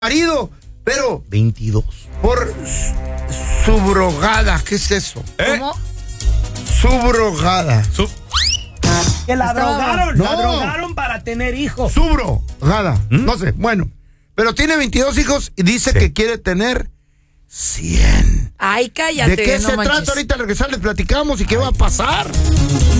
marido, pero 22 por subrogada. ¿Qué es eso? ¿Cómo? Subrogada. Que la drogaron, No. la drogaron para tener hijos. Subrogada. No sé, bueno. Pero tiene 22 hijos y dice que quiere tener 100. Ay, cállate. ¿De qué no se manches. trata? Ahorita al regresar les platicamos y qué va a pasar.